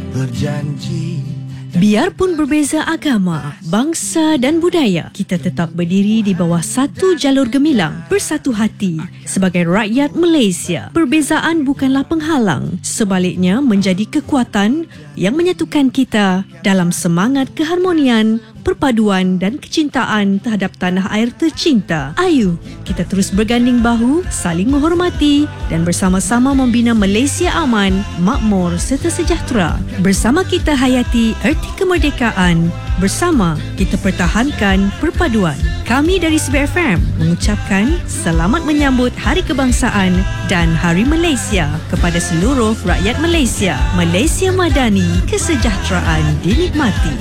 berjanji. Biarpun berbeza agama, bangsa dan budaya, kita tetap berdiri di bawah satu jalur gemilang, bersatu hati sebagai rakyat Malaysia. Perbezaan bukanlah penghalang, sebaliknya menjadi kekuatan yang menyatukan kita dalam semangat keharmonian, perpaduan dan kecintaan terhadap tanah air tercinta. Ayo, kita terus berganding bahu, saling menghormati dan bersama-sama membina Malaysia aman, makmur serta sejahtera. Bersama kita hayati erti kemerdekaan. Bersama kita pertahankan perpaduan. Kami dari SBFM mengucapkan selamat menyambut Hari Kebangsaan dan Hari Malaysia kepada seluruh rakyat Malaysia. Malaysia Madani, kesejahteraan dinikmati.